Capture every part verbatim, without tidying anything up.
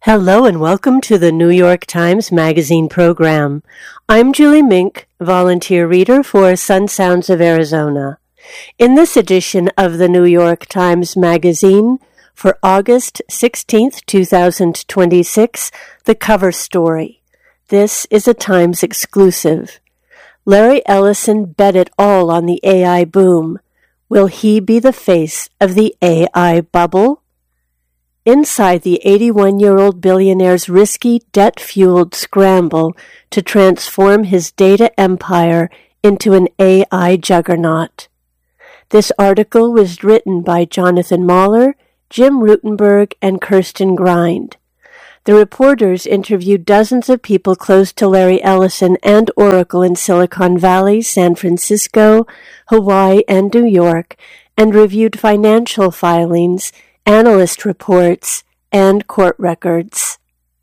Hello and welcome to the New York Times Magazine program. I'm Julie Mink, volunteer reader for Sun Sounds of Arizona. In this edition of the New York Times Magazine for August sixteenth, twenty twenty-six, the cover story. This is a Times exclusive. Larry Ellison bet it all on the A I boom. Will he be the face of the A I bubble? Inside the eighty-one-year-old billionaire's risky, debt-fueled scramble to transform his data empire into an A I juggernaut. This article was written by Jonathan Mahler, Jim Rutenberg, and Kirsten Grind. The reporters interviewed dozens of people close to Larry Ellison and Oracle in Silicon Valley, San Francisco, Hawaii, and New York, and reviewed financial filings, analyst reports, and court records.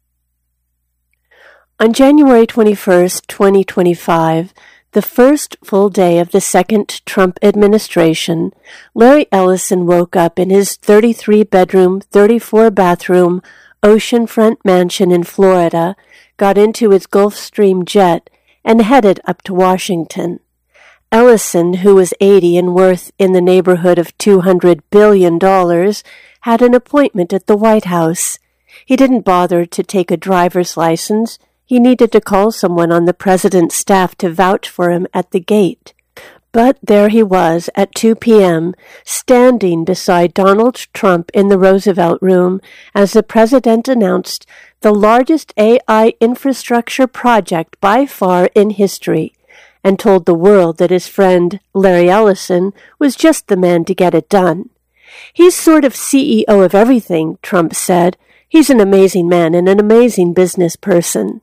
On January twenty-first, twenty twenty-five, the first full day of the second Trump administration, Larry Ellison woke up in his thirty-three bedroom, thirty-four bathroom, oceanfront mansion in Florida, got into his Gulfstream jet, and headed up to Washington. Ellison, who was eighty and worth in the neighborhood of two hundred billion dollars, had an appointment at the White House. He didn't bother to take a driver's license. He needed to call someone on the president's staff to vouch for him at the gate. But there he was at two p.m., standing beside Donald Trump in the Roosevelt Room as the president announced the largest A I infrastructure project by far in history, and told the world that his friend Larry Ellison was just the man to get it done. He's sort of C E O of everything, Trump said. He's an amazing man and an amazing business person.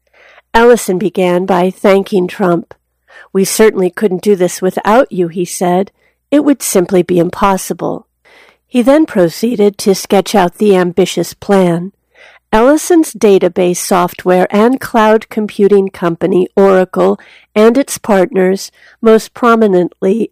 Ellison began by thanking Trump. We certainly couldn't do this without you, he said. It would simply be impossible. He then proceeded to sketch out the ambitious plan. Ellison's database software and cloud computing company, Oracle, and its partners, most prominently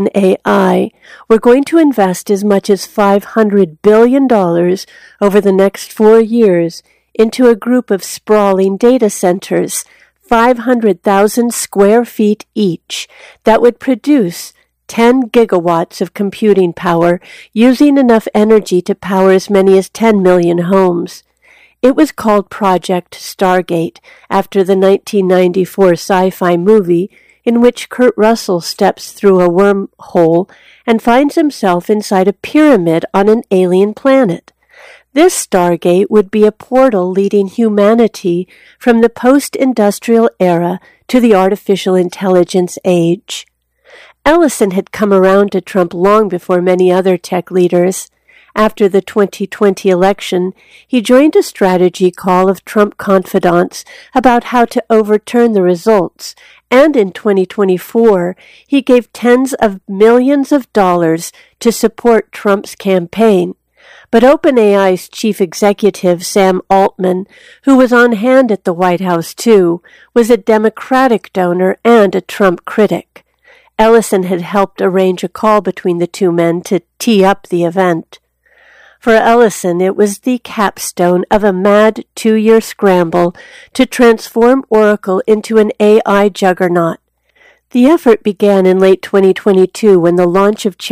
OpenAI, were going to invest as much as five hundred billion dollars over the next four years into a group of sprawling data centers, five hundred thousand square feet each, that would produce ten gigawatts of computing power, using enough energy to power as many as ten million homes. It was called Project Stargate, after the nineteen ninety-four sci-fi movie in which Kurt Russell steps through a wormhole and finds himself inside a pyramid on an alien planet. This Stargate would be a portal leading humanity from the post-industrial era to the artificial intelligence age. Ellison had come around to Trump long before many other tech leaders. After the twenty twenty election, he joined a strategy call of Trump confidants about how to overturn the results, and in twenty twenty-four, he gave tens of millions of dollars to support Trump's campaign. But OpenAI's chief executive, Sam Altman, who was on hand at the White House too, was a Democratic donor and a Trump critic. Ellison had helped arrange a call between the two men to tee up the event. For Ellison, it was the capstone of a mad two-year scramble to transform Oracle into an A I juggernaut. The effort began in late twenty twenty-two when the launch of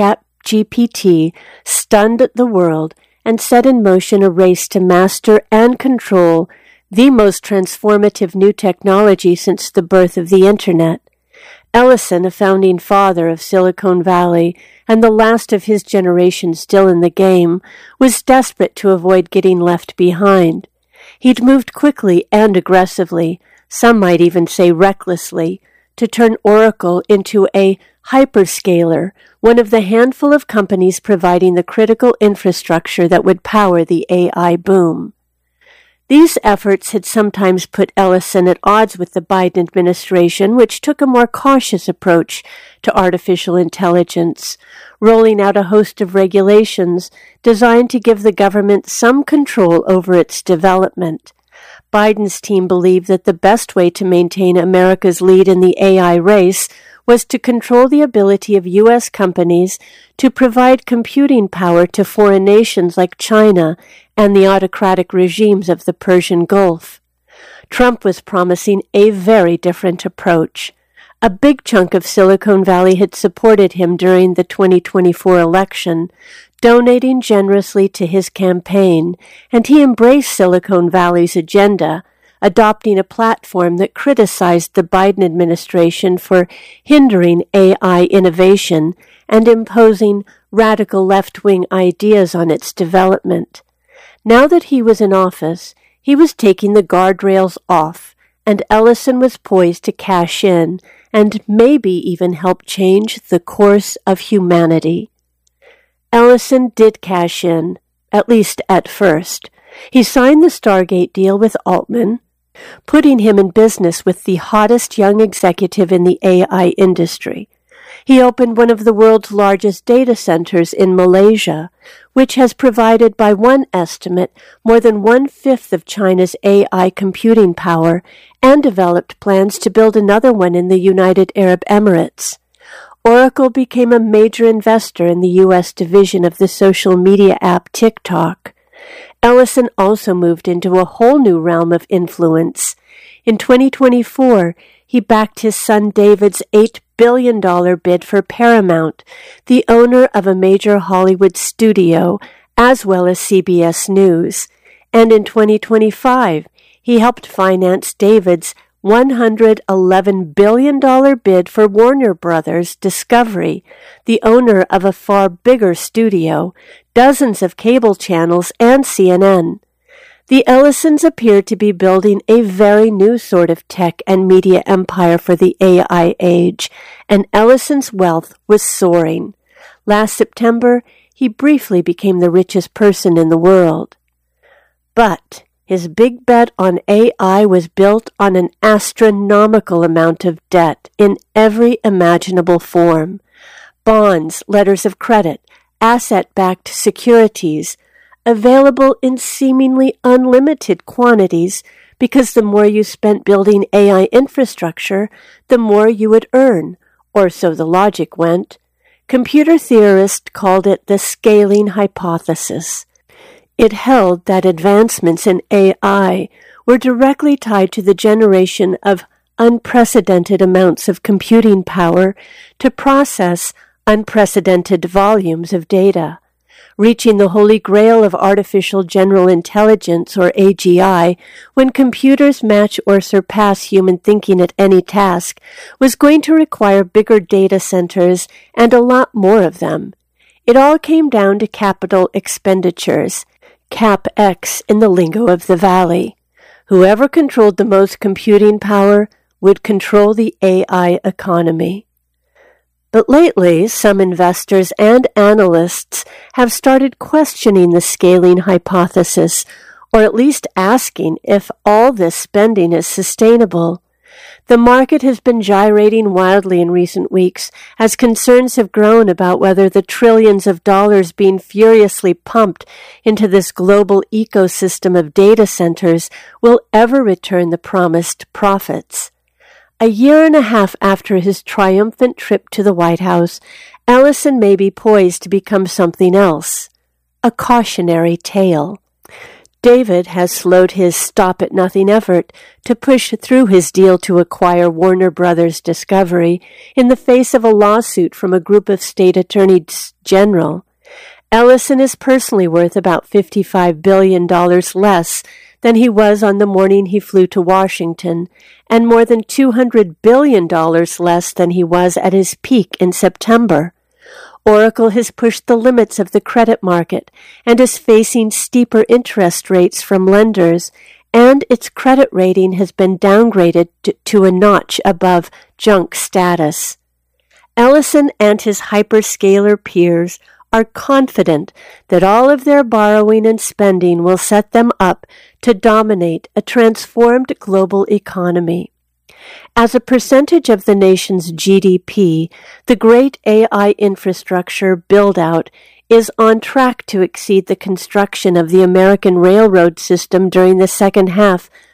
ChatGPT stunned the world and set in motion a race to master and control the most transformative new technology since the birth of the Internet. Ellison, a founding father of Silicon Valley and the last of his generation still in the game, was desperate to avoid getting left behind. He'd moved quickly and aggressively, some might even say recklessly, to turn Oracle into a hyperscaler, one of the handful of companies providing the critical infrastructure that would power the A I boom. These efforts had sometimes put Ellison at odds with the Biden administration, which took a more cautious approach to artificial intelligence, rolling out a host of regulations designed to give the government some control over its development. Biden's team believed that the best way to maintain America's lead in the A I race was to control the ability of U S companies to provide computing power to foreign nations like China and the autocratic regimes of the Persian Gulf. Trump was promising a very different approach. A big chunk of Silicon Valley had supported him during the twenty twenty-four election, donating generously to his campaign, and he embraced Silicon Valley's agenda, adopting a platform that criticized the Biden administration for hindering A I innovation and imposing radical left-wing ideas on its development. Now that he was in office, he was taking the guardrails off, and Ellison was poised to cash in and maybe even help change the course of humanity. Ellison did cash in, at least at first. He signed the Stargate deal with Altman, putting him in business with the hottest young executive in the A I industry. He opened one of the world's largest data centers in Malaysia, which has provided, by one estimate, more than one-fifth of China's A I computing power, and developed plans to build another one in the United Arab Emirates. Oracle became a major investor in the U S division of the social media app TikTok. Ellison also moved into a whole new realm of influence. In twenty twenty-four, he backed his son David's eight billion dollars bid for Paramount, the owner of a major Hollywood studio, as well as C B S News. And in twenty twenty-five, he helped finance David's one hundred eleven billion dollars bid for Warner Brothers Discovery, the owner of a far bigger studio, dozens of cable channels, and C N N. The Ellisons appear to be building a very new sort of tech and media empire for the A I age, and Ellison's wealth was soaring. Last September, he briefly became the richest person in the world. But his big bet on A I was built on an astronomical amount of debt in every imaginable form. Bonds, letters of credit, asset-backed securities, available in seemingly unlimited quantities, because the more you spent building A I infrastructure, the more you would earn, or so the logic went. Computer theorists called it the scaling hypothesis. It held that advancements in A I were directly tied to the generation of unprecedented amounts of computing power to process unprecedented volumes of data. Reaching the holy grail of artificial general intelligence, or A G I, when computers match or surpass human thinking at any task, was going to require bigger data centers and a lot more of them. It all came down to capital expenditures, CapEx in the lingo of the Valley. Whoever controlled the most computing power would control the A I economy. But lately, some investors and analysts have started questioning the scaling hypothesis, or at least asking if all this spending is sustainable. The market has been gyrating wildly in recent weeks as concerns have grown about whether the trillions of dollars being furiously pumped into this global ecosystem of data centers will ever return the promised profits. A year and a half after his triumphant trip to the White House, Ellison may be poised to become something else, a cautionary tale. David has slowed his stop-at-nothing effort to push through his deal to acquire Warner Brothers Discovery in the face of a lawsuit from a group of state attorneys general. Ellison is personally worth about fifty-five billion dollars less than he was on the morning he flew to Washington, and more than two hundred billion dollars less than he was at his peak in September. Oracle has pushed the limits of the credit market and is facing steeper interest rates from lenders, and its credit rating has been downgraded to, to a notch above junk status. Ellison and his hyperscaler peers are confident that all of their borrowing and spending will set them up to dominate a transformed global economy. As a percentage of the nation's G D P, the great A I infrastructure build-out is on track to exceed the construction of the American railroad system during the second half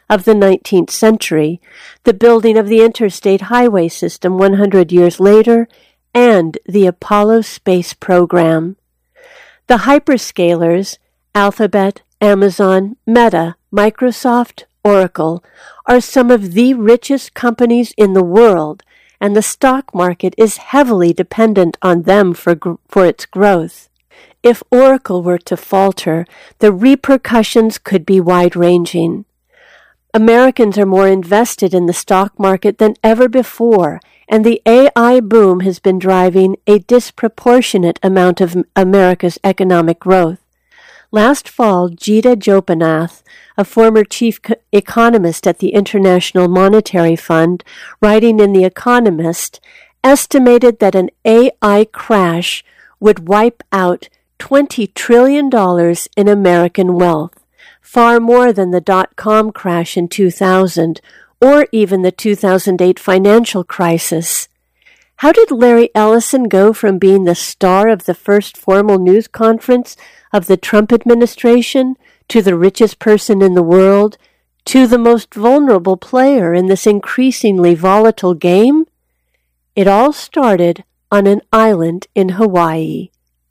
of the nineteenth century, the building of the interstate highway system one hundred years later, and the Apollo space program. The hyperscalers, Alphabet, Amazon, Meta, Microsoft, Oracle, are some of the richest companies in the world, and the stock market is heavily dependent on them for, gr- for its growth. If Oracle were to falter, the repercussions could be wide-ranging. Americans are more invested in the stock market than ever before, and the A I boom has been driving a disproportionate amount of America's economic growth. Last fall, Jita Jopanath, a former chief co- economist at the International Monetary Fund, writing in The Economist, estimated that an A I crash would wipe out twenty trillion dollars in American wealth, far more than the dot-com crash in two thousand, or even the two thousand eight financial crisis. How did Larry Ellison go from being the star of the first formal news conference of the Trump administration to the richest person in the world to the most vulnerable player in this increasingly volatile game? It all started on an island in Hawaii.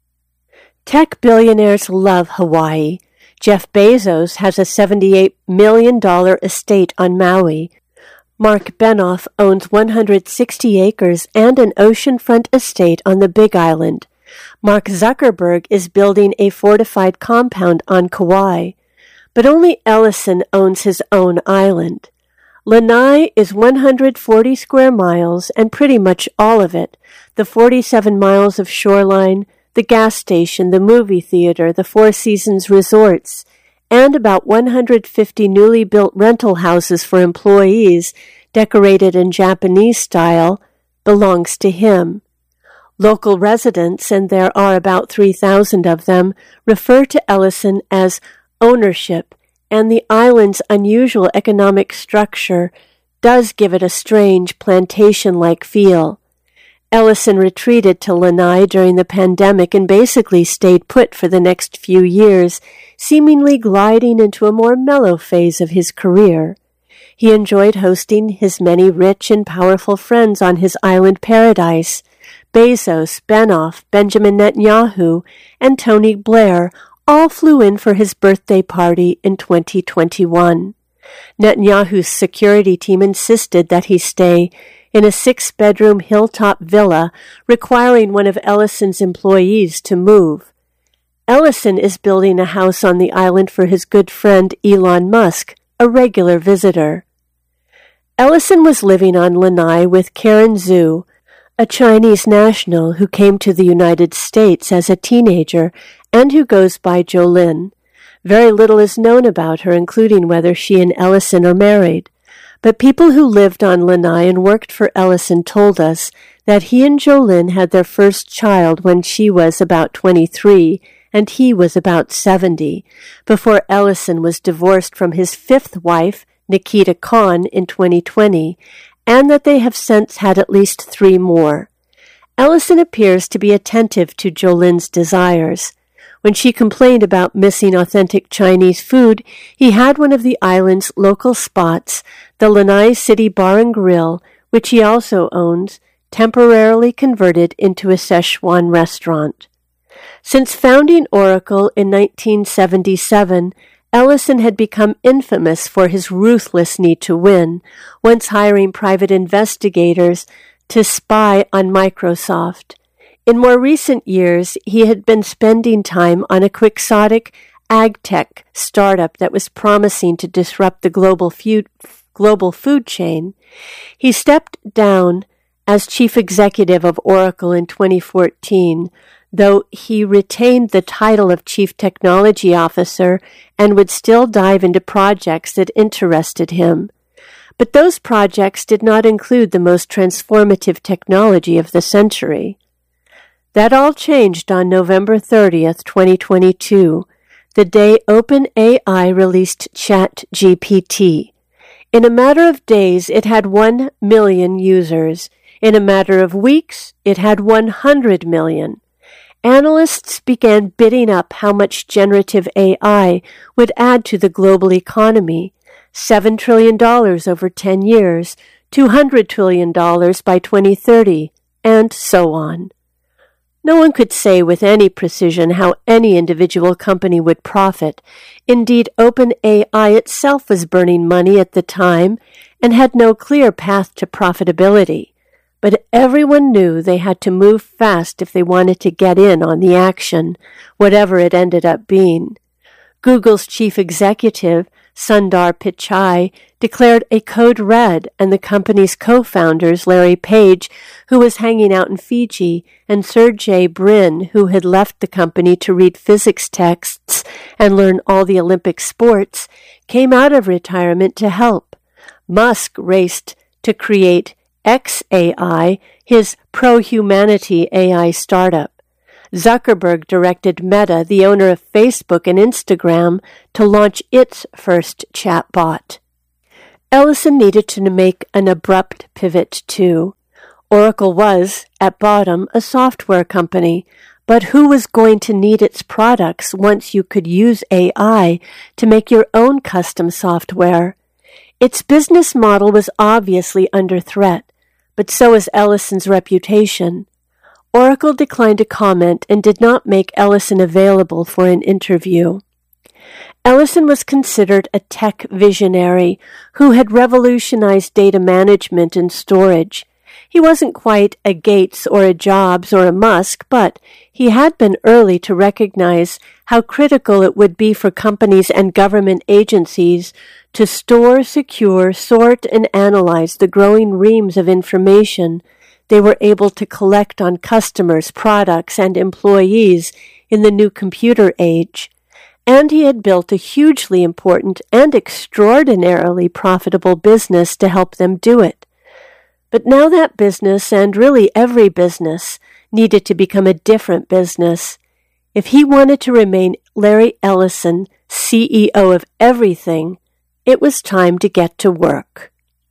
Tech billionaires love Hawaii. Jeff Bezos has a seventy-eight million dollars estate on Maui. Mark Benoff owns one hundred sixty acres and an oceanfront estate on the Big Island. Mark Zuckerberg is building a fortified compound on Kauai. But only Ellison owns his own island. Lanai is one hundred forty square miles, and pretty much all of it, the forty-seven miles of shoreline, the gas station, the movie theater, the Four Seasons resorts, and about one hundred fifty newly built rental houses for employees, decorated in Japanese style, belongs to him. Local residents, and there are about three thousand of them, refer to Ellison as ownership, and the island's unusual economic structure does give it a strange plantation-like feel. Ellison retreated to Lanai during the pandemic and basically stayed put for the next few years, seemingly gliding into a more mellow phase of his career. He enjoyed hosting his many rich and powerful friends on his island paradise. Bezos, Benoff, Benjamin Netanyahu, and Tony Blair all flew in for his birthday party in twenty twenty-one. Netanyahu's security team insisted that he stay in a six-bedroom hilltop villa, requiring one of Ellison's employees to move. Ellison is building a house on the island for his good friend Elon Musk, a regular visitor. Ellison was living on Lanai with Karen Zhu, a Chinese national who came to the United States as a teenager and who goes by Jolene. Very little is known about her, including whether she and Ellison are married. But people who lived on Lanai and worked for Ellison told us that he and Jolene had their first child when she was about twenty-three and he was about seventy, before Ellison was divorced from his fifth wife, Nikita Khan, in twenty twenty, and that they have since had at least three more. Ellison appears to be attentive to Jolene's desires. When she complained about missing authentic Chinese food, he had one of the island's local spots, the Lanai City Bar and Grill, which he also owns, temporarily converted into a Szechuan restaurant. Since founding Oracle in nineteen seventy-seven, Ellison had become infamous for his ruthless need to win, once hiring private investigators to spy on Microsoft. In more recent years, he had been spending time on a quixotic ag-tech startup that was promising to disrupt the global food, global food chain. He stepped down as chief executive of Oracle in twenty fourteen, though he retained the title of chief technology officer and would still dive into projects that interested him. But those projects did not include the most transformative technology of the century. That all changed on November thirtieth, twenty twenty-two, the day OpenAI released ChatGPT. In a matter of days, it had one million users. In a matter of weeks, it had one hundred million. Analysts began bidding up how much generative A I would add to the global economy. seven trillion dollars over ten years, two hundred trillion dollars by twenty thirty, and so on. No one could say with any precision how any individual company would profit. Indeed, OpenAI itself was burning money at the time and had no clear path to profitability. But everyone knew they had to move fast if they wanted to get in on the action, whatever it ended up being. Google's chief executive, Sundar Pichai, declared a code red, and the company's co-founders, Larry Page, who was hanging out in Fiji, and Sergey Brin, who had left the company to read physics texts and learn all the Olympic sports, came out of retirement to help. Musk raced to create X A I, his pro-humanity A I startup. Zuckerberg directed Meta, the owner of Facebook and Instagram, to launch its first chatbot. Ellison needed to make an abrupt pivot too. Oracle was, at bottom, a software company, but who was going to need its products once you could use A I to make your own custom software? Its business model was obviously under threat, but so was Ellison's reputation. Oracle declined to comment and did not make Ellison available for an interview. Ellison was considered a tech visionary who had revolutionized data management and storage. He wasn't quite a Gates or a Jobs or a Musk, but he had been early to recognize how critical it would be for companies and government agencies to store, secure, sort, and analyze the growing reams of information they were able to collect on customers, products, and employees in the new computer age. And he had built a hugely important and extraordinarily profitable business to help them do it. But now that business, and really every business, needed to become a different business. If he wanted to remain Larry Ellison, C E O of everything, it was time to get to work.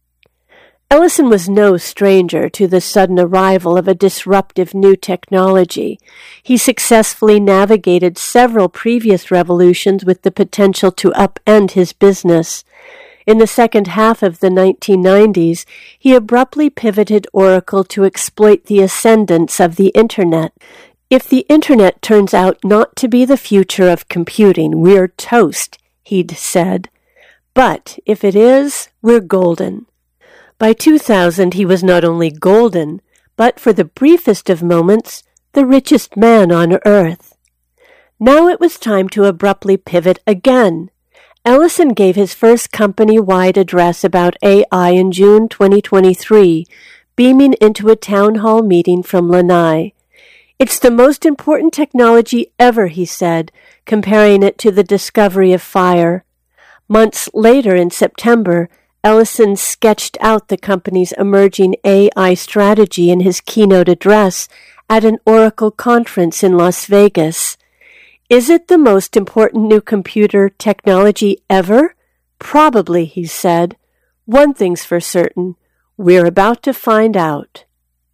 Ellison was no stranger to the sudden arrival of a disruptive new technology. He successfully navigated several previous revolutions with the potential to upend his business. In the second half of the nineteen nineties, he abruptly pivoted Oracle to exploit the ascendance of the Internet. If the Internet turns out not to be the future of computing, we're toast, he'd said. But if it is, we're golden. By two thousand, he was not only golden, but for the briefest of moments, the richest man on earth. Now it was time to abruptly pivot again. Ellison gave his first company-wide address about A I in June twenty twenty-three, beaming into a town hall meeting from Lanai. It's the most important technology ever, he said, comparing it to the discovery of fire. Months later, in September, Ellison sketched out the company's emerging A I strategy in his keynote address at an Oracle conference in Las Vegas. Is it the most important new computer technology ever? Probably, he said. One thing's for certain. We're about to find out.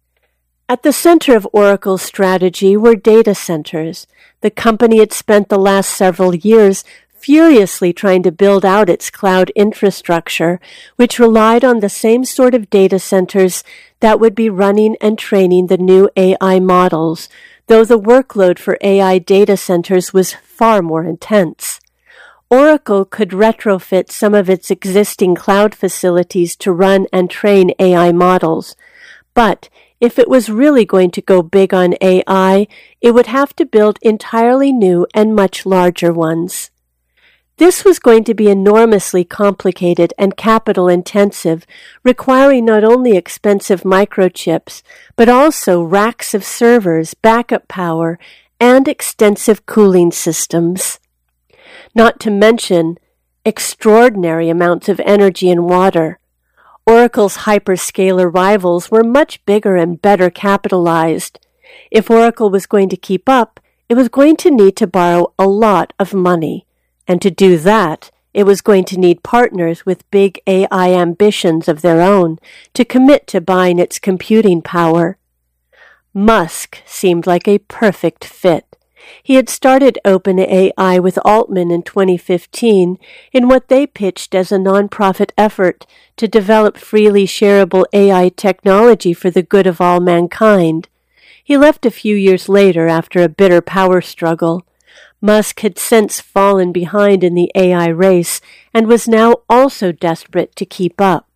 At the center of Oracle's strategy were data centers. The company had spent the last several years furiously trying to build out its cloud infrastructure, which relied on the same sort of data centers that would be running and training the new A I models, though the workload for A I data centers was far more intense. Oracle could retrofit some of its existing cloud facilities to run and train A I models, but if it was really going to go big on A I, it would have to build entirely new and much larger ones. This was going to be enormously complicated and capital-intensive, requiring not only expensive microchips, but also racks of servers, backup power, and extensive cooling systems. Not to mention extraordinary amounts of energy and water. Oracle's hyperscaler rivals were much bigger and better capitalized. If Oracle was going to keep up, it was going to need to borrow a lot of money. And to do that, it was going to need partners with big A I ambitions of their own to commit to buying its computing power. Musk seemed like a perfect fit. He had started OpenAI with Altman in twenty fifteen in what they pitched as a nonprofit effort to develop freely shareable A I technology for the good of all mankind. He left a few years later after a bitter power struggle. Musk had since fallen behind in the A I race and was now also desperate to keep up.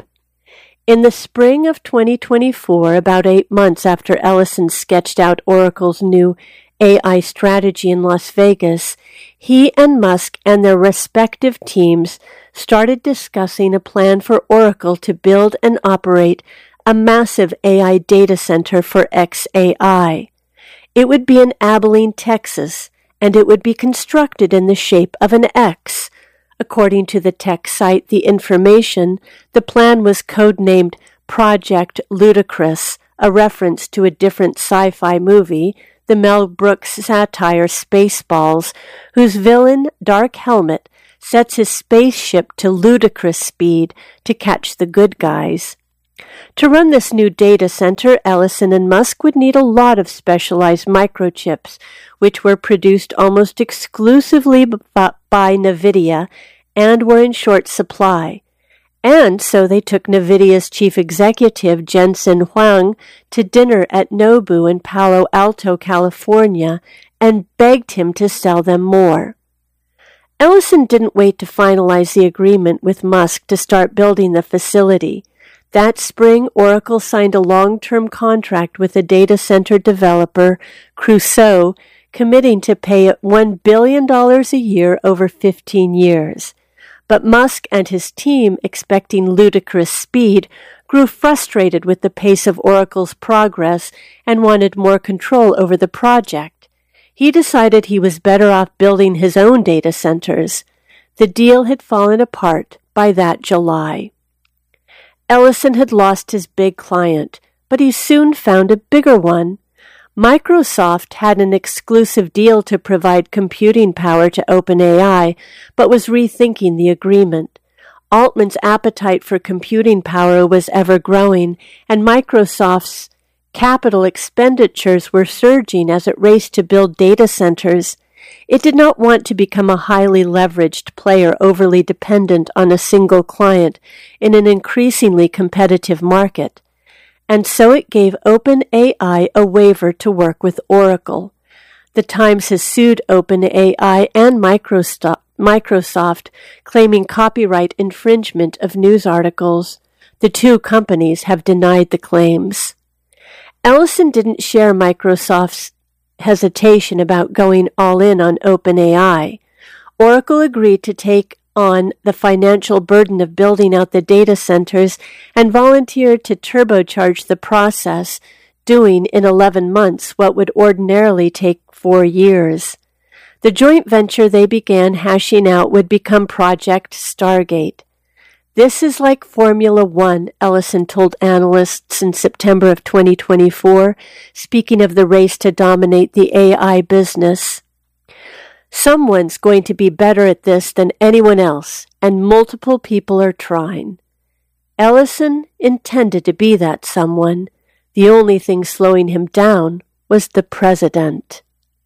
In the spring of twenty twenty-four, about eight months after Ellison sketched out Oracle's new A I strategy in Las Vegas, he and Musk and their respective teams started discussing a plan for Oracle to build and operate a massive A I data center for X A I. It would be in Abilene, Texas, and it would be constructed in the shape of an X. According to the tech site The Information, the plan was codenamed Project Ludicrous, a reference to a different sci-fi movie, the Mel Brooks satire Spaceballs, whose villain, Dark Helmet, sets his spaceship to ludicrous speed to catch the good guys. To run this new data center, Ellison and Musk would need a lot of specialized microchips, which were produced almost exclusively by NVIDIA and were in short supply. And so they took NVIDIA's chief executive, Jensen Huang, to dinner at Nobu in Palo Alto, California, and begged him to sell them more. Ellison didn't wait to finalize the agreement with Musk to start building the facility. That spring, Oracle signed a long-term contract with the data center developer, Crusoe, committing to pay one billion dollars a year over fifteen years. But Musk and his team, expecting ludicrous speed, grew frustrated with the pace of Oracle's progress and wanted more control over the project. He decided he was better off building his own data centers. The deal had fallen apart by that July. Ellison had lost his big client, but he soon found a bigger one. Microsoft had an exclusive deal to provide computing power to OpenAI, but was rethinking the agreement. Altman's appetite for computing power was ever growing, and Microsoft's capital expenditures were surging as it raced to build data centers. It did not want to become a highly leveraged player overly dependent on a single client in an increasingly competitive market. And so it gave OpenAI a waiver to work with Oracle. The Times has sued OpenAI and Microsoft, claiming copyright infringement of news articles. The two companies have denied the claims. Ellison didn't share Microsoft's hesitation about going all in on OpenAI. Oracle agreed to take on the financial burden of building out the data centers and volunteered to turbocharge the process, doing in eleven months what would ordinarily take four years. The joint venture they began hashing out would become Project Stargate. This is like Formula One, Ellison told analysts in September of twenty twenty-four, speaking of the race to dominate the A I business. Someone's going to be better at this than anyone else, and multiple people are trying. Ellison intended to be that someone. The only thing slowing him down was the president.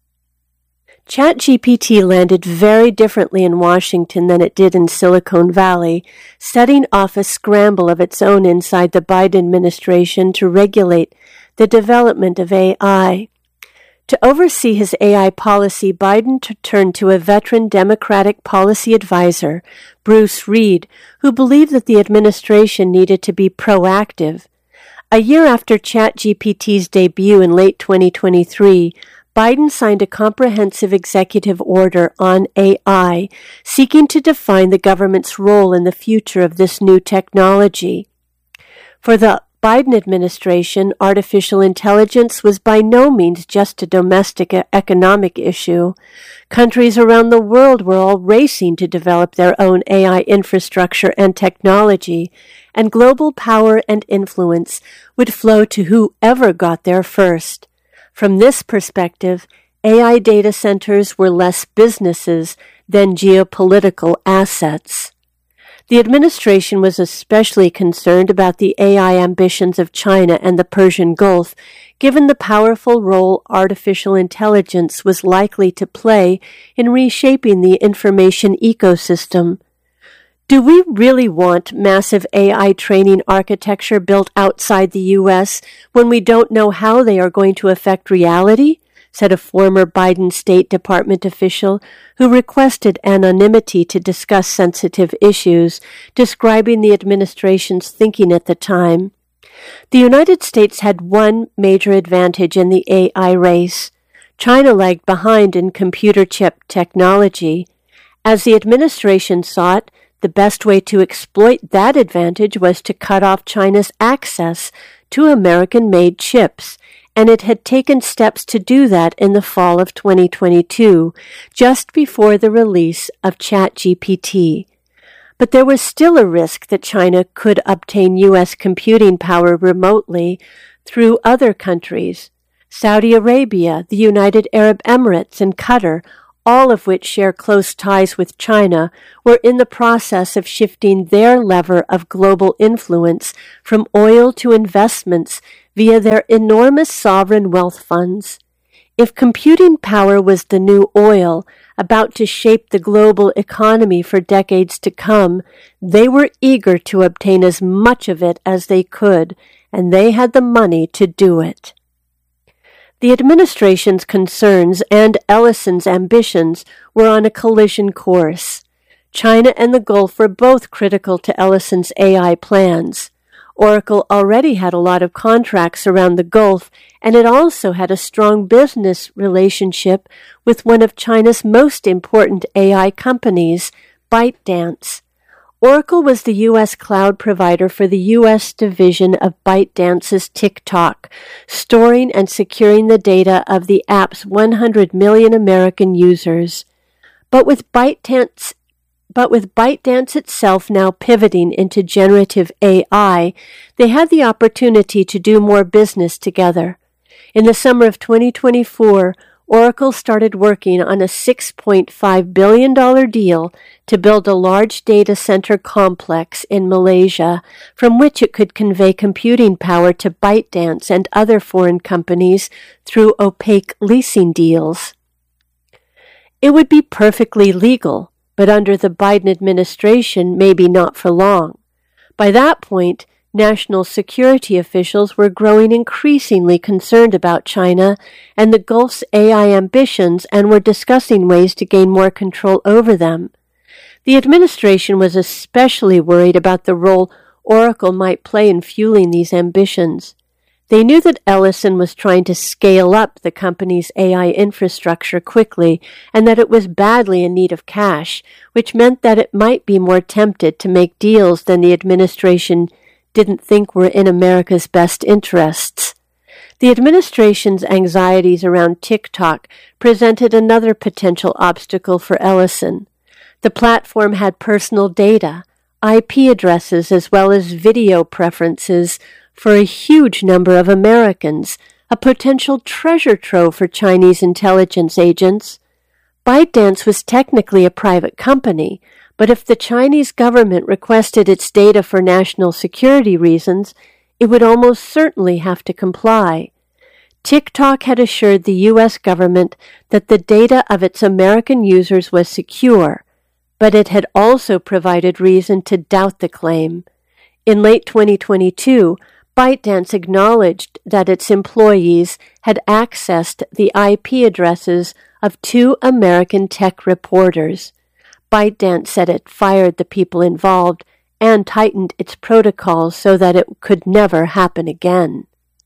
ChatGPT landed very differently in Washington than it did in Silicon Valley, setting off a scramble of its own inside the Biden administration to regulate the development of A I. To oversee his A I policy, Biden t- turned to a veteran Democratic policy advisor, Bruce Reed, who believed that the administration needed to be proactive. A year after ChatGPT's debut in late twenty twenty-three, Biden signed a comprehensive executive order on A I, seeking to define the government's role in the future of this new technology. For the Biden administration, artificial intelligence was by no means just a domestic economic issue. Countries around the world were all racing to develop their own A I infrastructure and technology, and global power and influence would flow to whoever got there first. From this perspective, A I data centers were less businesses than geopolitical assets. The administration was especially concerned about the A I ambitions of China and the Persian Gulf, given the powerful role artificial intelligence was likely to play in reshaping the information ecosystem. Do we really want massive A I training architecture built outside the U S when we don't know how they are going to affect reality? Said a former Biden State Department official who requested anonymity to discuss sensitive issues, describing the administration's thinking at the time. The United States had one major advantage in the A I race. China lagged behind in computer chip technology. As the administration saw it, the best way to exploit that advantage was to cut off China's access to American-made chips, and it had taken steps to do that in the fall of twenty twenty-two, just before the release of ChatGPT. But there was still a risk that China could obtain U S computing power remotely through other countries. Saudi Arabia, the United Arab Emirates, and Qatar, all of which share close ties with China, were in the process of shifting their lever of global influence from oil to investments via their enormous sovereign wealth funds. If computing power was the new oil, about to shape the global economy for decades to come, they were eager to obtain as much of it as they could, and they had the money to do it. The administration's concerns and Ellison's ambitions were on a collision course. China and the Gulf were both critical to Ellison's A I plans. Oracle already had a lot of contracts around the Gulf, and it also had a strong business relationship with one of China's most important A I companies, ByteDance. Oracle was the U S cloud provider for the U S division of ByteDance's TikTok, storing and securing the data of the app's one hundred million American users. But with ByteDance But with ByteDance itself now pivoting into generative A I, they had the opportunity to do more business together. In the summer of twenty twenty-four, Oracle started working on a six point five billion dollars deal to build a large data center complex in Malaysia from which it could convey computing power to ByteDance and other foreign companies through opaque leasing deals. It would be perfectly legal, but under the Biden administration, maybe not for long. By that point, national security officials were growing increasingly concerned about China and the Gulf's A I ambitions and were discussing ways to gain more control over them. The administration was especially worried about the role Oracle might play in fueling these ambitions. They knew that Ellison was trying to scale up the company's A I infrastructure quickly and that it was badly in need of cash, which meant that it might be more tempted to make deals than the administration didn't think were in America's best interests. The administration's anxieties around TikTok presented another potential obstacle for Ellison. The platform had personal data, I P addresses, as well as video preferences for a huge number of Americans, a potential treasure trove for Chinese intelligence agents. ByteDance was technically a private company, but if the Chinese government requested its data for national security reasons, it would almost certainly have to comply. TikTok had assured the U S government that the data of its American users was secure, but it had also provided reason to doubt the claim. In late twenty twenty-two, ByteDance acknowledged that its employees had accessed the I P addresses of two American tech reporters. ByteDance said it fired the people involved and tightened its protocols so that it could never happen again.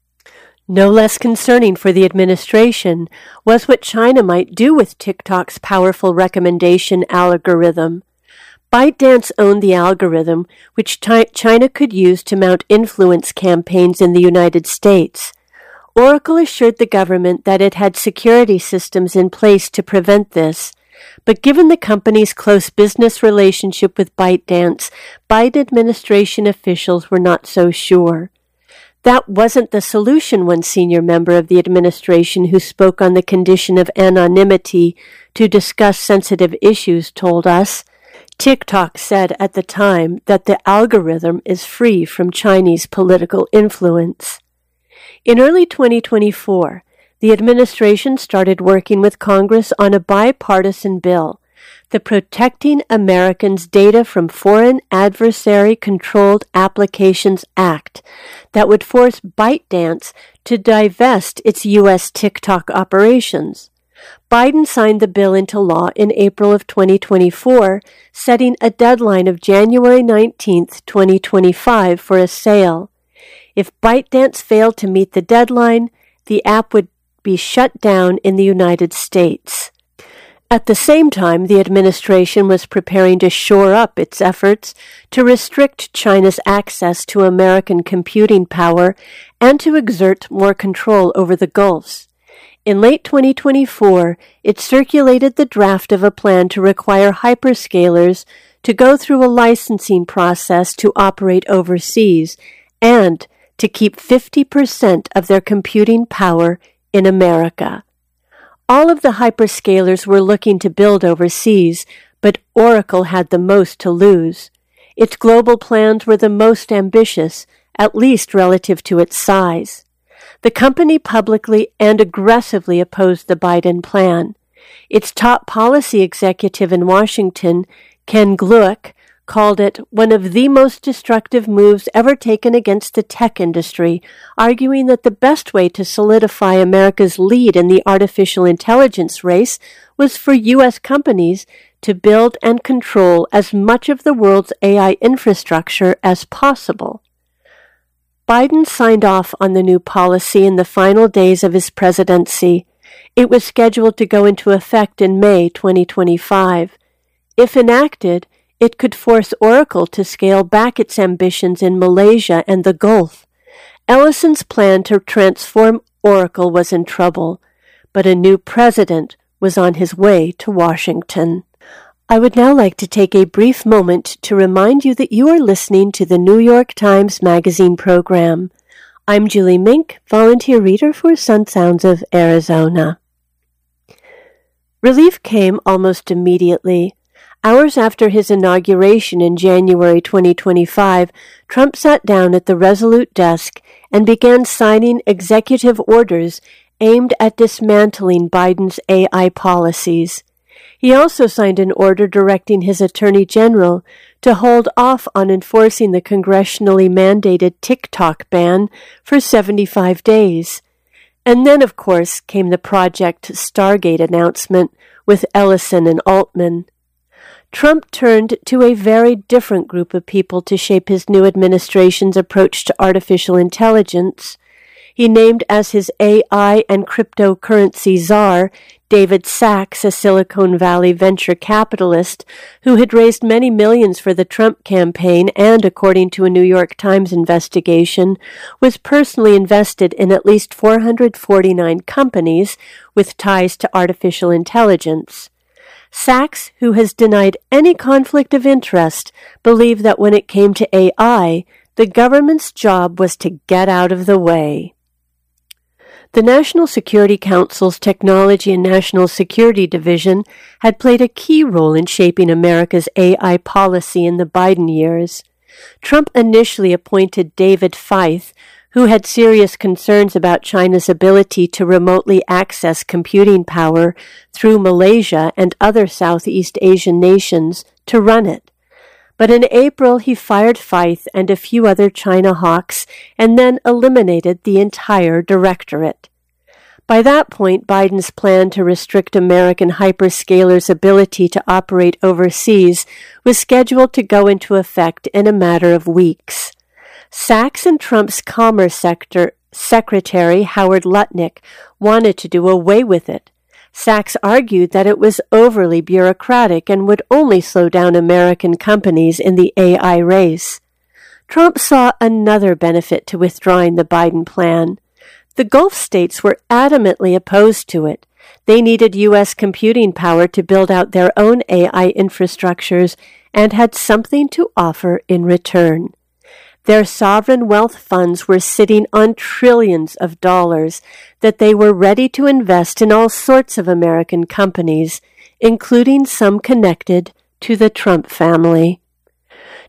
No less concerning for the administration was what China might do with TikTok's powerful recommendation algorithm. ByteDance owned the algorithm, which China could use to mount influence campaigns in the United States. Oracle assured the government that it had security systems in place to prevent this, but given the company's close business relationship with ByteDance, Biden administration officials were not so sure. That wasn't the solution, one senior member of the administration who spoke on the condition of anonymity to discuss sensitive issues told us. TikTok said at the time that the algorithm is free from Chinese political influence. In early twenty twenty-four, the administration started working with Congress on a bipartisan bill, the Protecting Americans' Data from Foreign Adversary-Controlled Applications Act, that would force ByteDance to divest its U S TikTok operations. Biden signed the bill into law in April of twenty twenty-four, setting a deadline of January nineteenth, twenty twenty-five for a sale. If ByteDance failed to meet the deadline, the app would be shut down in the United States. At the same time, the administration was preparing to shore up its efforts to restrict China's access to American computing power and to exert more control over the Gulfs. In late twenty twenty-four, it circulated the draft of a plan to require hyperscalers to go through a licensing process to operate overseas and to keep fifty percent of their computing power in America. All of the hyperscalers were looking to build overseas, but Oracle had the most to lose. Its global plans were the most ambitious, at least relative to its size. The company publicly and aggressively opposed the Biden plan. Its top policy executive in Washington, Ken Glueck, called it one of the most destructive moves ever taken against the tech industry, arguing that the best way to solidify America's lead in the artificial intelligence race was for U S companies to build and control as much of the world's A I infrastructure as possible. Biden signed off on the new policy in the final days of his presidency. It was scheduled to go into effect in May twenty twenty-five. If enacted, it could force Oracle to scale back its ambitions in Malaysia and the Gulf. Ellison's plan to transform Oracle was in trouble, but a new president was on his way to Washington. I would now like to take a brief moment to remind you that you are listening to the New York Times Magazine program. I'm Julie Mink, volunteer reader for Sun Sounds of Arizona. Relief came almost immediately. Hours after his inauguration in January twenty twenty-five, Trump sat down at the Resolute desk and began signing executive orders aimed at dismantling Biden's A I policies. He also signed an order directing his Attorney General to hold off on enforcing the congressionally mandated TikTok ban for seventy-five days. And then, of course, came the Project Stargate announcement with Ellison and Altman. Trump turned to a very different group of people to shape his new administration's approach to artificial intelligence. He named as his A I and cryptocurrency czar David Sacks, a Silicon Valley venture capitalist who had raised many millions for the Trump campaign and, according to a New York Times investigation, was personally invested in at least four hundred forty-nine companies with ties to artificial intelligence. Sacks, who has denied any conflict of interest, believed that when it came to A I, the government's job was to get out of the way. The National Security Council's Technology and National Security Division had played a key role in shaping America's A I policy in the Biden years. Trump initially appointed David Feith, who had serious concerns about China's ability to remotely access computing power through Malaysia and other Southeast Asian nations, to run it. But in April, he fired Feith and a few other China hawks and then eliminated the entire directorate. By that point, Biden's plan to restrict American hyperscalers' ability to operate overseas was scheduled to go into effect in a matter of weeks. Sacks and Trump's Commerce Sector Secretary Howard Lutnick wanted to do away with it. Sacks argued that it was overly bureaucratic and would only slow down American companies in the A I race. Trump saw another benefit to withdrawing the Biden plan. The Gulf states were adamantly opposed to it. They needed U S computing power to build out their own A I infrastructures and had something to offer in return. Their sovereign wealth funds were sitting on trillions of dollars that they were ready to invest in all sorts of American companies, including some connected to the Trump family.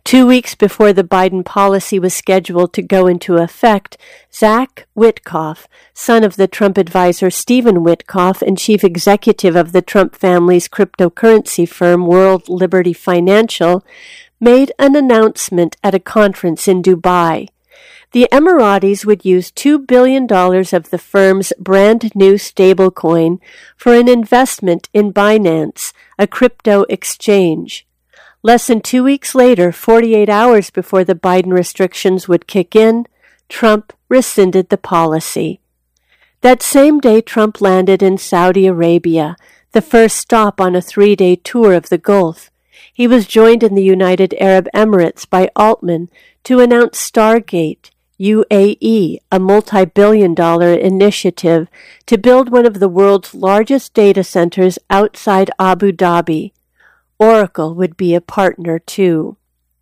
Two weeks before the Biden policy was scheduled to go into effect, Zach Witkoff, son of the Trump advisor Stephen Witkoff and chief executive of the Trump family's cryptocurrency firm World Liberty Financial, made an announcement at a conference in Dubai. The Emiratis would use two billion dollars of the firm's brand-new stablecoin for an investment in Binance, a crypto exchange. Less than two weeks later, forty-eight hours before the Biden restrictions would kick in, Trump rescinded the policy. That same day, Trump landed in Saudi Arabia, the first stop on a three-day tour of the Gulf. He was joined in the United Arab Emirates by Altman to announce Stargate, U A E, a multi-billion dollar initiative to build one of the world's largest data centers outside Abu Dhabi. Oracle would be a partner too.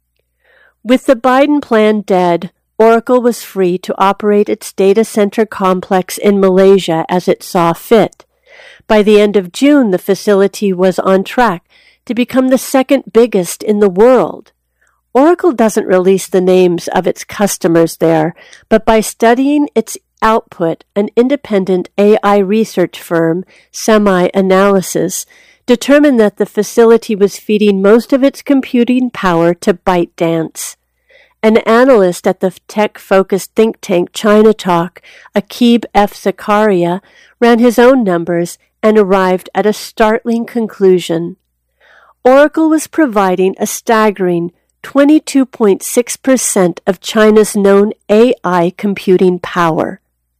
With the Biden plan dead, Oracle was free to operate its data center complex in Malaysia as it saw fit. By the end of June, the facility was on track to become the second biggest in the world. Oracle doesn't release the names of its customers there, but by studying its output, an independent A I research firm, SemiAnalysis, determined that the facility was feeding most of its computing power to ByteDance. An analyst at the tech-focused think tank ChinaTalk, Akib F. Zakaria, ran his own numbers and arrived at a startling conclusion. Oracle was providing a staggering twenty-two point six percent of China's known A I computing power.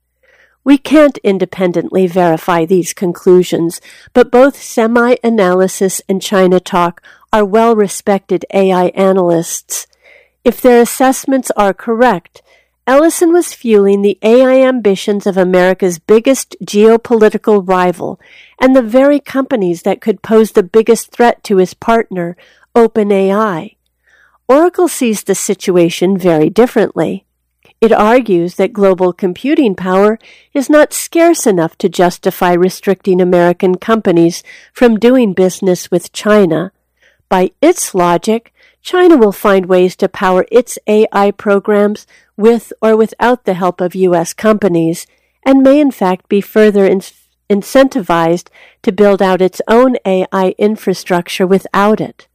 We can't independently verify these conclusions, but both SemiAnalysis and ChinaTalk are well-respected A I analysts. If their assessments are correct, Ellison was fueling the A I ambitions of America's biggest geopolitical rival and the very companies that could pose the biggest threat to his partner, OpenAI. Oracle sees the situation very differently. It argues that global computing power is not scarce enough to justify restricting American companies from doing business with China. By its logic, China will find ways to power its A I programs with or without the help of U S companies, and may in fact be further in- incentivized to build out its own A I infrastructure without it.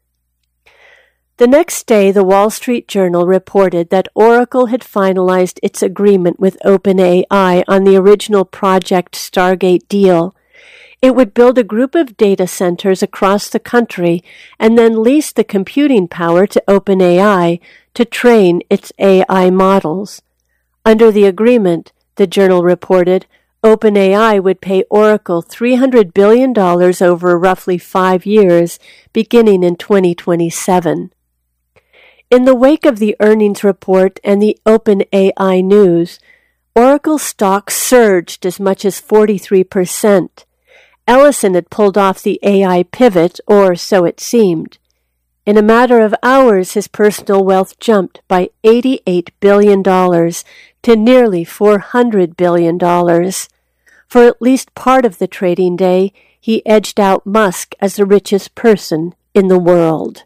The next day, the Wall Street Journal reported that Oracle had finalized its agreement with OpenAI on the original Project Stargate deal. It would build a group of data centers across the country and then lease the computing power to OpenAI to train its A I models. Under the agreement, the journal reported, OpenAI would pay Oracle three hundred billion dollars over roughly five years, beginning in twenty twenty-seven. In the wake of the earnings report and the OpenAI news, Oracle stock surged as much as forty-three percent. Ellison had pulled off the A I pivot, or so it seemed. In a matter of hours, his personal wealth jumped by eighty-eight billion dollars to nearly four hundred billion dollars. For at least part of the trading day, he edged out Musk as the richest person in the world.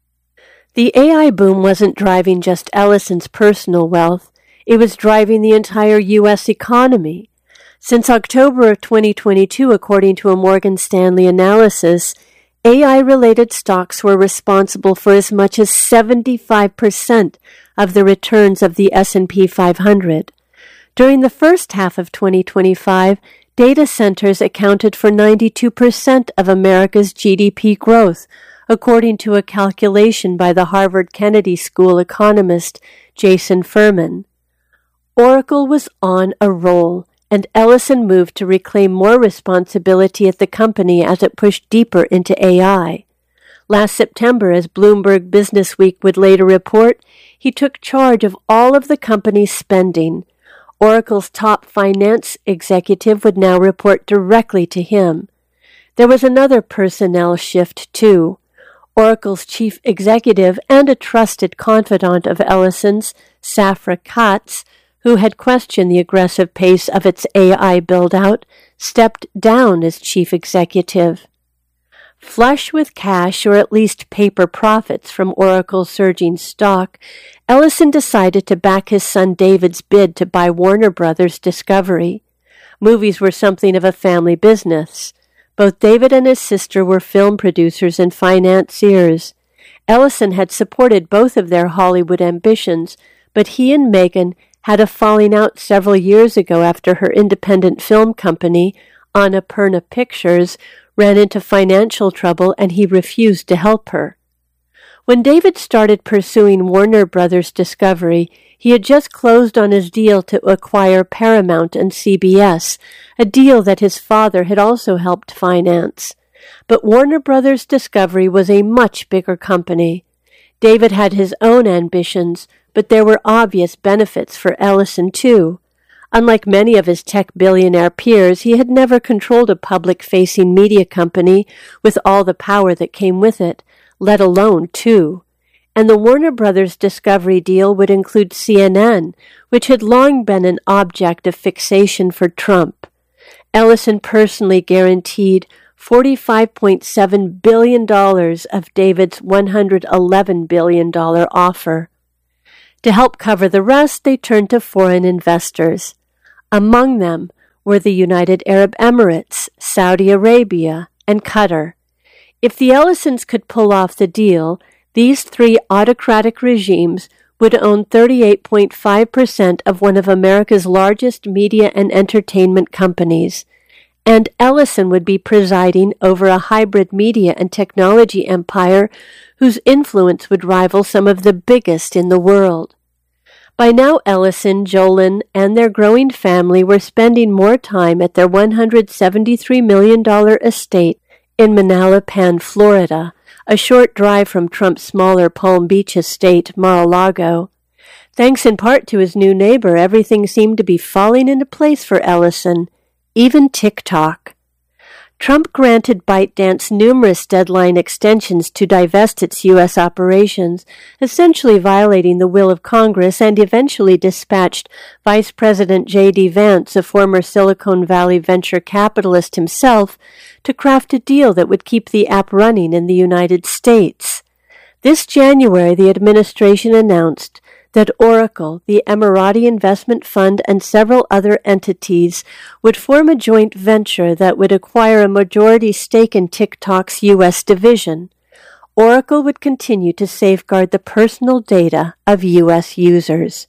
The A I boom wasn't driving just Ellison's personal wealth, it was driving the entire U S economy. Since October of twenty twenty-two, according to a Morgan Stanley analysis, A I-related stocks were responsible for as much as seventy-five percent of the returns of the S and P five hundred. During the first half of twenty twenty-five, data centers accounted for ninety-two percent of America's G D P growth, according to a calculation by the Harvard Kennedy School economist Jason Furman. Oracle was on a roll, and Ellison moved to reclaim more responsibility at the company as it pushed deeper into A I. Last September, as Bloomberg Businessweek would later report, he took charge of all of the company's spending. Oracle's top finance executive would now report directly to him. There was another personnel shift, too. Oracle's chief executive and a trusted confidant of Ellison's, Safra Catz, who had questioned the aggressive pace of its A I build-out, stepped down as chief executive. Flush with cash, or at least paper profits from Oracle's surging stock, Ellison decided to back his son David's bid to buy Warner Brothers Discovery. Movies were something of a family business. Both David and his sister were film producers and financiers. Ellison had supported both of their Hollywood ambitions, but he and Megan had a falling out several years ago after her independent film company, Annapurna Pictures, ran into financial trouble and he refused to help her. When David started pursuing Warner Brothers Discovery, he had just closed on his deal to acquire Paramount and C B S, a deal that his father had also helped finance. But Warner Brothers Discovery was a much bigger company. David had his own ambitions, but there were obvious benefits for Ellison too. Unlike many of his tech billionaire peers, he had never controlled a public-facing media company with all the power that came with it, let alone two. And the Warner Brothers Discovery deal would include C N N, which had long been an object of fixation for Trump. Ellison personally guaranteed forty-five point seven billion dollars of David's one hundred eleven billion dollars offer. To help cover the rest, they turned to foreign investors. Among them were the United Arab Emirates, Saudi Arabia, and Qatar. If the Ellisons could pull off the deal, these three autocratic regimes would own thirty-eight point five percent of one of America's largest media and entertainment companies, and Ellison would be presiding over a hybrid media and technology empire whose influence would rival some of the biggest in the world. By now, Ellison, Jolin, and their growing family were spending more time at their one hundred seventy-three million dollars estate in Manalapan, Florida, a short drive from Trump's smaller Palm Beach estate, Mar-a-Lago. Thanks in part to his new neighbor, everything seemed to be falling into place for Ellison, even TikTok. Trump granted ByteDance numerous deadline extensions to divest its U S operations, essentially violating the will of Congress, and eventually dispatched Vice President J D Vance, a former Silicon Valley venture capitalist himself, to craft a deal that would keep the app running in the United States. This January, the administration announced that Oracle, the Emirati Investment Fund, and several other entities would form a joint venture that would acquire a majority stake in TikTok's U S division. Oracle would continue to safeguard the personal data of U S users.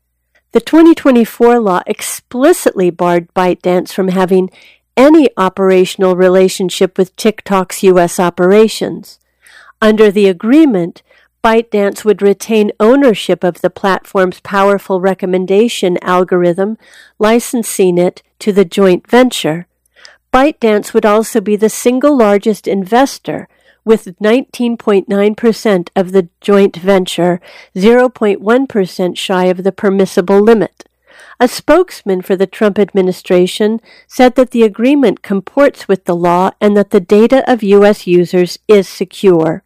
The twenty twenty-four law explicitly barred ByteDance from having any operational relationship with TikTok's U S operations. Under the agreement, ByteDance would retain ownership of the platform's powerful recommendation algorithm, licensing it to the joint venture. ByteDance would also be the single largest investor, with nineteen point nine percent of the joint venture, zero point one percent shy of the permissible limit. A spokesman for the Trump administration said that the agreement comports with the law and that the data of U S users is secure.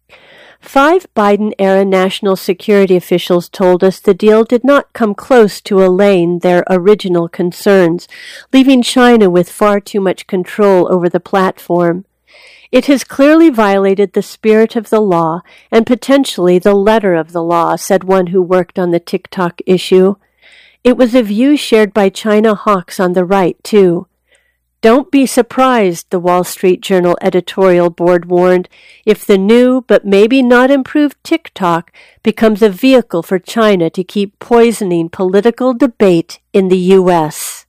Five Biden-era national security officials told us the deal did not come close to allaying their original concerns, leaving China with far too much control over the platform. It has clearly violated the spirit of the law and potentially the letter of the law, said one who worked on the TikTok issue. It was a view shared by China hawks on the right, too. Don't be surprised, the Wall Street Journal editorial board warned, if the new but maybe not improved TikTok becomes a vehicle for China to keep poisoning political debate in the U S.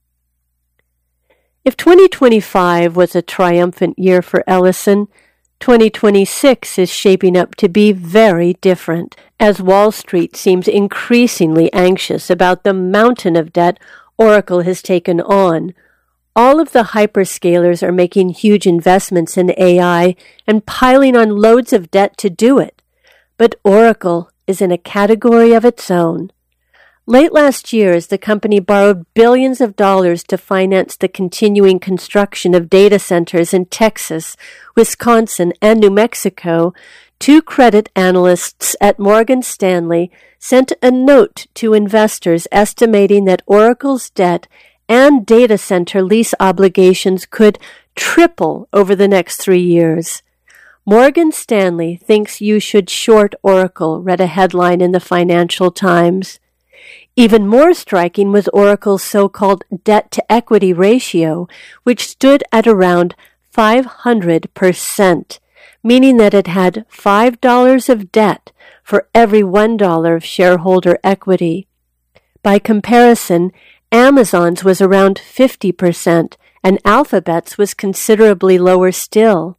If twenty twenty-five was a triumphant year for Ellison, twenty twenty-six is shaping up to be very different, as Wall Street seems increasingly anxious about the mountain of debt Oracle has taken on. All of the hyperscalers are making huge investments in A I and piling on loads of debt to do it. But Oracle is in a category of its own. Late last year, as the company borrowed billions of dollars to finance the continuing construction of data centers in Texas, Wisconsin, and New Mexico, two credit analysts at Morgan Stanley sent a note to investors estimating that Oracle's debt and data center lease obligations could triple over the next three years. Morgan Stanley thinks you should short Oracle, read a headline in the Financial Times. Even more striking was Oracle's so-called debt-to-equity ratio, which stood at around five hundred percent, meaning that it had five dollars of debt for every one dollar of shareholder equity. By comparison, Amazon's was around fifty percent, and Alphabet's was considerably lower still.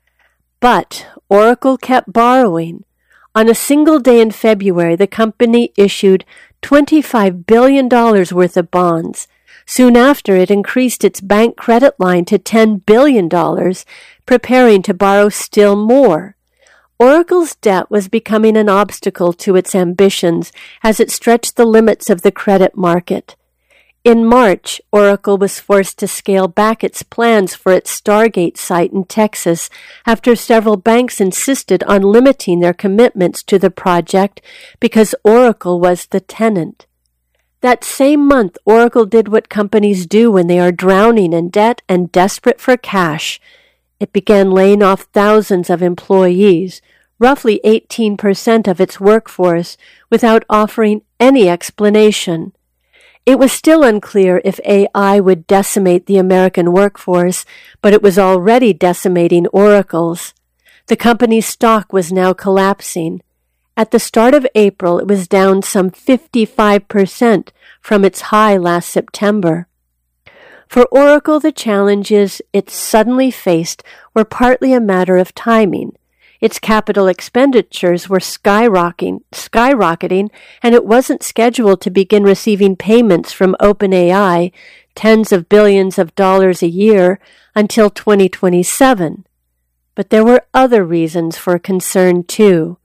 But Oracle kept borrowing. On a single day in February, the company issued twenty-five billion dollars worth of bonds. Soon after, it increased its bank credit line to ten billion dollars, preparing to borrow still more. Oracle's debt was becoming an obstacle to its ambitions as it stretched the limits of the credit market. In March, Oracle was forced to scale back its plans for its Stargate site in Texas after several banks insisted on limiting their commitments to the project because Oracle was the tenant. That same month, Oracle did what companies do when they are drowning in debt and desperate for cash. It began laying off thousands of employees, roughly eighteen percent of its workforce, without offering any explanation. It was still unclear if A I would decimate the American workforce, but it was already decimating Oracle's. The company's stock was now collapsing. At the start of April, it was down some fifty-five percent from its high last September. For Oracle, the challenges it suddenly faced were partly a matter of timing. Its capital expenditures were skyrocketing, skyrocketing, and it wasn't scheduled to begin receiving payments from OpenAI, tens of billions of dollars a year, until twenty twenty-seven. But there were other reasons for concern, too.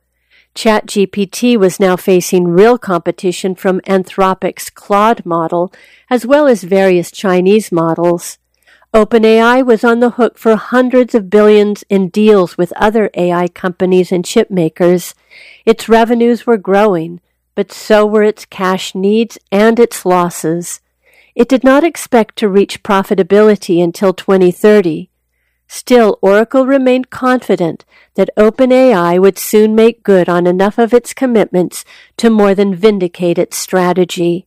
ChatGPT was now facing real competition from Anthropic's Claude model, as well as various Chinese models. OpenAI was on the hook for hundreds of billions in deals with other A I companies and chip makers. Its revenues were growing, but so were its cash needs and its losses. It did not expect to reach profitability until twenty thirty. Still, Oracle remained confident that OpenAI would soon make good on enough of its commitments to more than vindicate its strategy.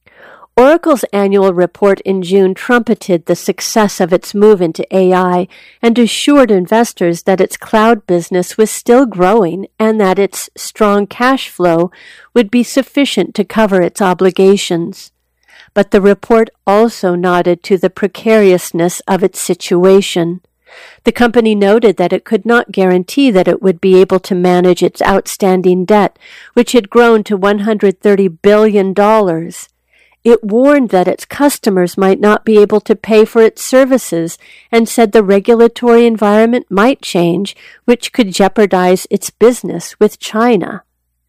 Oracle's annual report in June trumpeted the success of its move into A I and assured investors that its cloud business was still growing and that its strong cash flow would be sufficient to cover its obligations. But the report also nodded to the precariousness of its situation. The company noted that it could not guarantee that it would be able to manage its outstanding debt, which had grown to one hundred thirty billion dollars. It warned that its customers might not be able to pay for its services and said the regulatory environment might change, which could jeopardize its business with China.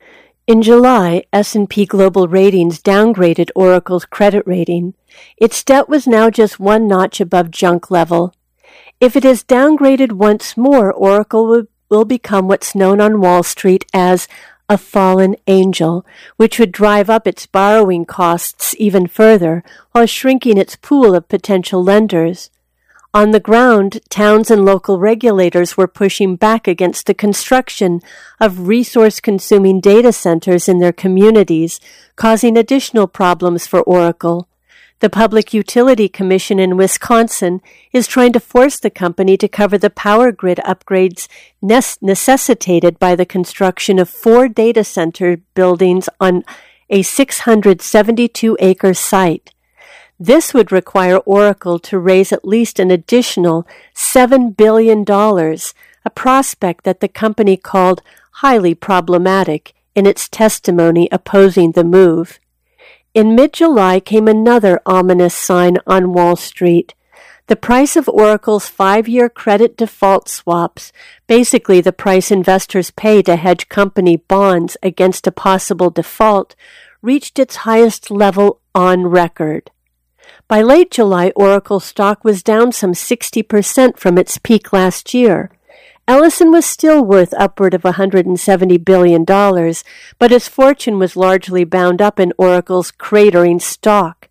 In July, S and P Global Ratings downgraded Oracle's credit rating. Its debt was now just one notch above junk level. If it is downgraded once more, Oracle will, will become what's known on Wall Street as a fallen angel, which would drive up its borrowing costs even further while shrinking its pool of potential lenders. On the ground, towns and local regulators were pushing back against the construction of resource-consuming data centers in their communities, causing additional problems for Oracle. The Public Utility Commission in Wisconsin is trying to force the company to cover the power grid upgrades necessitated by the construction of four data center buildings on a six hundred seventy-two acre site. This would require Oracle to raise at least an additional seven billion dollars, a prospect that the company called highly problematic in its testimony opposing the move. In mid-July came another ominous sign on Wall Street. The price of Oracle's five-year credit default swaps, basically the price investors pay to hedge company bonds against a possible default, reached its highest level on record. By late July, Oracle stock was down some sixty percent from its peak last year. Ellison was still worth upward of one hundred seventy billion dollars, but his fortune was largely bound up in Oracle's cratering stock.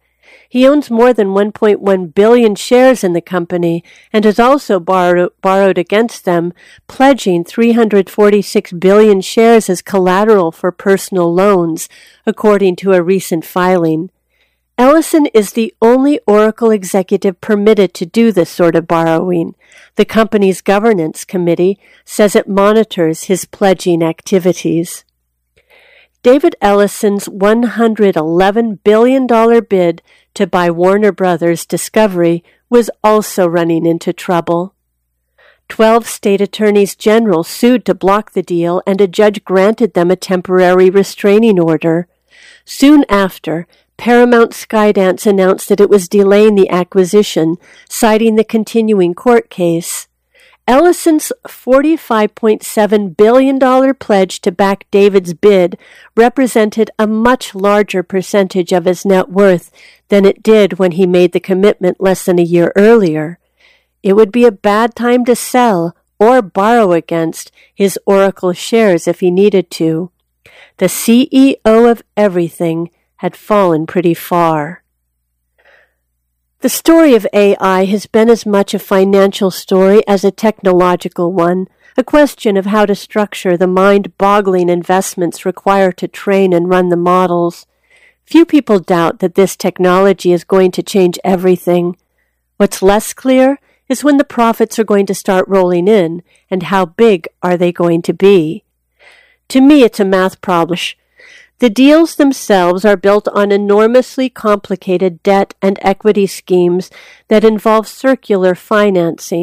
He owns more than one point one billion shares in the company and has also borrow, borrowed against them, pledging three hundred forty-six billion shares as collateral for personal loans, according to a recent filing. Ellison is the only Oracle executive permitted to do this sort of borrowing. The company's governance committee says it monitors his pledging activities. David Ellison's one hundred eleven billion dollars bid to buy Warner Brothers Discovery was also running into trouble. Twelve state attorneys general sued to block the deal, and a judge granted them a temporary restraining order. Soon after, Paramount Skydance announced that it was delaying the acquisition, citing the continuing court case. Ellison's forty-five point seven billion dollars pledge to back David's bid represented a much larger percentage of his net worth than it did when he made the commitment less than a year earlier. It would be a bad time to sell or borrow against his Oracle shares if he needed to. The C E O of everything had fallen pretty far. The story of A I has been as much a financial story as a technological one, a question of how to structure the mind-boggling investments required to train and run the models. Few people doubt that this technology is going to change everything. What's less clear is when the profits are going to start rolling in, and how big are they going to be. To me, it's a math problem. The deals themselves are built on enormously complicated debt and equity schemes that involve circular financing.